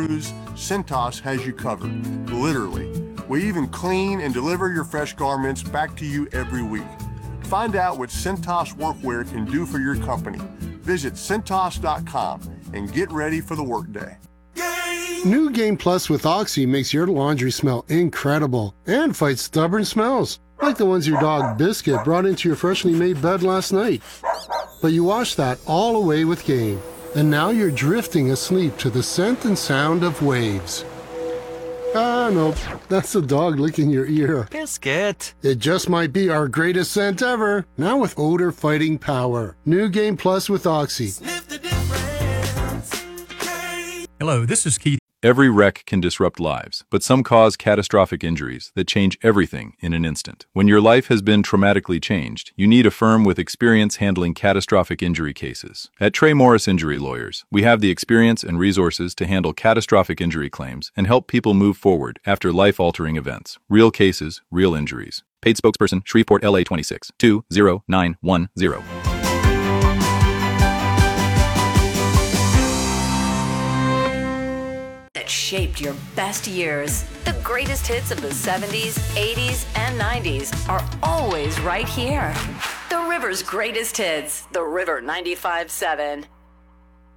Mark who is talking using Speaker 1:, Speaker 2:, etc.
Speaker 1: crews, Cintas has you covered, literally. We even clean and deliver your fresh garments back to you every week. Find out what Cintas Workwear can do for your company. Visit Cintas.com and get ready for the workday.
Speaker 2: New Game Plus with Oxy makes your laundry smell incredible and fights stubborn smells, like the ones your dog Biscuit brought into your freshly made bed last night. But you washed that all away with Game, and now you're drifting asleep to the scent and sound of waves. Ah, nope, that's the dog licking your ear.
Speaker 3: Biscuit!
Speaker 2: It just might be our greatest scent ever, now with odor-fighting power. New Game Plus with Oxy.
Speaker 4: Hello, this is Keith.
Speaker 5: Every wreck can disrupt lives, but some cause catastrophic injuries that change everything in an instant. When your life has been traumatically changed, you need a firm with experience handling catastrophic injury cases. At Trey Morris Injury Lawyers, we have the experience and resources to handle catastrophic injury claims and help people move forward after life-altering events. Real cases, real injuries. Paid spokesperson, Shreveport, LA 26 20910.
Speaker 6: That shaped your best years. The greatest hits of the 70s, 80s, and 90s are always right here. The River's greatest hits. The River 95.7.